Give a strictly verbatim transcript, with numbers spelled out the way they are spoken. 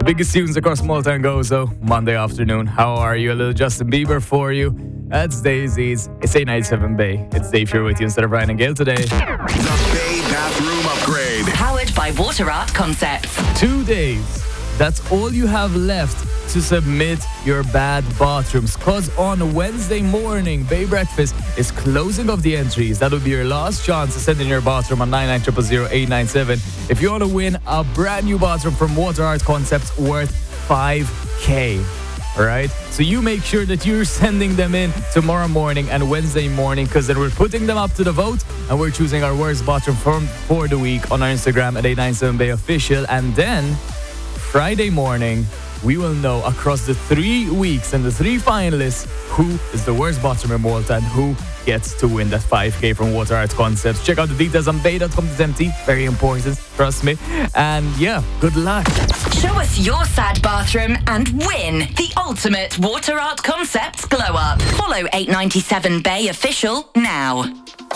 The biggest tunes across Malta and Gozo, Monday afternoon. How are you? A little Justin Bieber for you. That's Daisies. It's eight ninety-seven Bay. It's Dave here with you instead of Ryan and Gail today. The Bay Bathroom Upgrade. Powered by Water Art Concepts. Two days. That's all you have left to submit your bad bathrooms. Because on Wednesday morning, Bay Breakfast is closing off the entries. That will be your last chance to send in your bathroom on nine nine zero zero zero eight nine seven if you want to win a brand new bathroom from Water Art Concepts worth five K. Alright? So you make sure that you're sending them in tomorrow morning and Wednesday morning, because then we're putting them up to the vote and we're choosing our worst bathroom from for the week on our Instagram at eight nine seven Bay Official. And then Friday morning, we will know across the three weeks and the three finalists who is the worst bathroom in Malta and who gets to win that five K from Water Art Concepts. Check out the details on bay dot com dot m t. Very important, trust me. And yeah, good luck. Show us your sad bathroom and win the ultimate Water Art Concepts glow up. Follow eight ninety-seven Bay Official now.